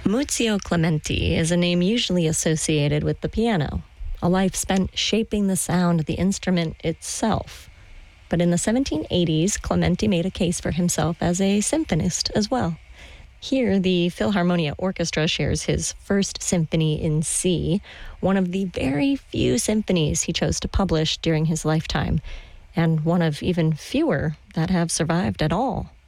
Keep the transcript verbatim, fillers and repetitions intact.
Muzio Clementi is a name usually associated with the piano, a life spent shaping the sound of the instrument itself. But in the seventeen eighties, Clementi made a case for himself as a symphonist as well. Here, the Philharmonia Orchestra shares his first symphony in C, one of the very few symphonies he chose to publish during his lifetime, and one of even fewer that have survived at all.